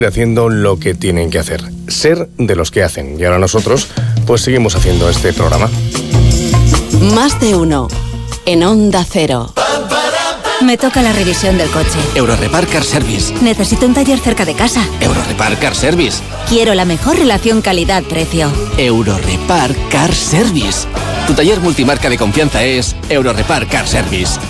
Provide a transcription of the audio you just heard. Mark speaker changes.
Speaker 1: haciendo lo que tienen que hacer, ser de los que hacen. Y ahora nosotros, pues seguimos haciendo este programa.
Speaker 2: Más de uno, en Onda Cero.
Speaker 3: Me toca la revisión del coche.
Speaker 4: Eurorepar Car Service.
Speaker 3: Necesito un taller cerca de casa.
Speaker 4: Eurorepar Car Service.
Speaker 3: Quiero la mejor relación calidad-precio.
Speaker 4: Eurorepar Car Service. Tu taller multimarca de confianza es Eurorepar Car Service.